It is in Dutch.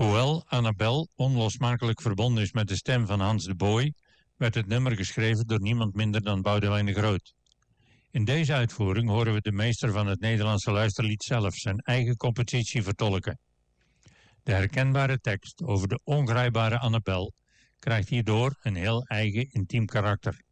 Hoewel Annabel onlosmakelijk verbonden is met de stem van Hans de Boy, werd het nummer geschreven door niemand minder dan Boudewijn de Groot. In deze uitvoering horen we de meester van het Nederlandse luisterlied zelf zijn eigen compositie vertolken. De herkenbare tekst over de ongrijpbare Annabel krijgt hierdoor een heel eigen intiem karakter.